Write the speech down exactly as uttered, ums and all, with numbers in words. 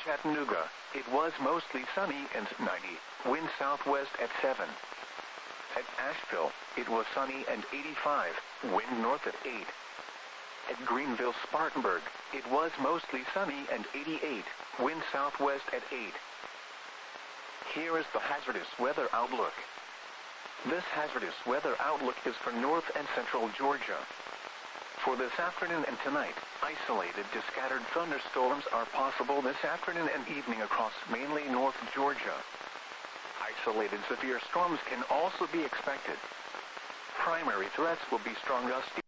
Chattanooga, it was mostly sunny and ninety, wind southwest at seven. At Asheville, it was sunny and eighty-five, wind north at eight. At Greenville-Spartanburg, it was mostly sunny and eighty-eight, wind southwest at eight. Here is the hazardous weather outlook. This hazardous weather outlook is for north and central Georgia. For this afternoon and tonight, isolated to scattered thunderstorms are possible this afternoon and evening across mainly north Georgia. Isolated severe storms can also be expected. Primary threats will be strong gusty